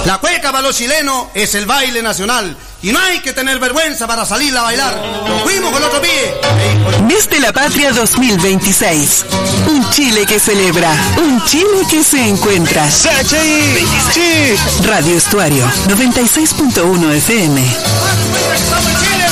La cueca para los chilenos es el baile nacional y no hay que tener vergüenza para salir a bailar. Nos fuimos con el otro pie. Mes de la Patria 2026. Un Chile que celebra, un Chile que se encuentra. Radio Estuario 96.1 FM.